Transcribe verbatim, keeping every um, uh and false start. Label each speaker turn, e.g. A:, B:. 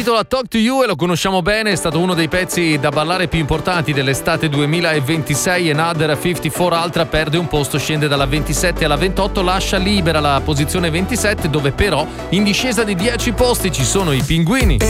A: intitola Talk to You e lo conosciamo bene, è stato uno dei pezzi da ballare più importanti dell'estate duemilaventisei. Another cinquantaquattro Altra perde un posto, scende dalla ventisette alla ventotto, lascia libera la posizione ventisette, dove però in discesa di dieci posti ci sono i Pinguini.